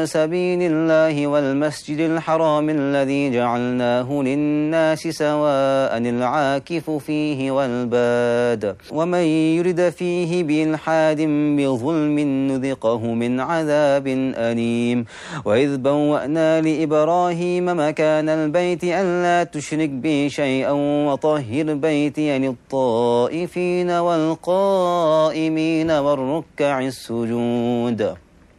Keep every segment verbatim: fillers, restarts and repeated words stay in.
سبيل الله والمسجد الحرام الذي جعلناه للناس سواء العاكف فيه والباد ومن يرد فيه بإلحاد بظلم نذقه من عذاب أليم وإذ بوأنا لإبراهيم مكان البيت ألا تشرك بي شيئا وطهر بيتي للطائفين والقائمين والركع السجود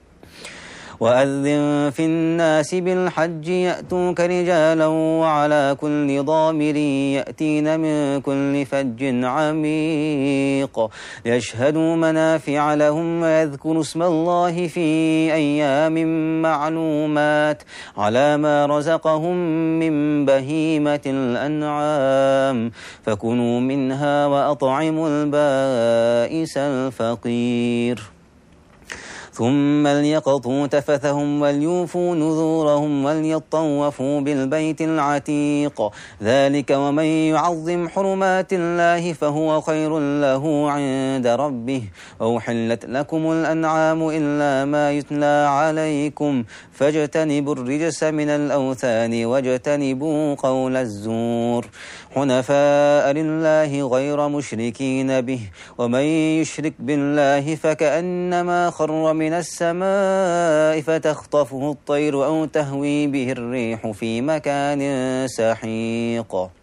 وأذن في الناس بالحج يأتوك رجالا وعلى كل ضامر يأتين من كل فج عميق ليشهدوا منافع لهم ويذكروا اسم الله في أيام معلومات على ما رزقهم من بهيمة الأنعام فكلوا منها وأطعموا البائس الفقير ثم ليقضوا تفثهم وليوفوا نذورهم وليطوفوا بالبيت العتيق ذلك ومن يعظم حرمات الله فهو خير له عند ربه وأحلت لكم الأنعام إلا ما يتلى عليكم فاجتنبوا الرجس من الأوثان واجتنبوا قول الزور حنفاء لله غير مشركين به ومن يشرك بالله فكأنما خر من السماء فتخطفه الطير أو تهوي به الريح في مكان سحيق.